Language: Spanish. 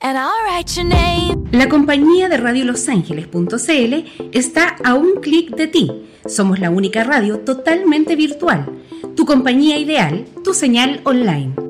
and I'll write your name. La compañía de Radio Los Ángeles.cl está a un clic de ti. Somos la única radio totalmente virtual. Tu compañía ideal, tu señal online.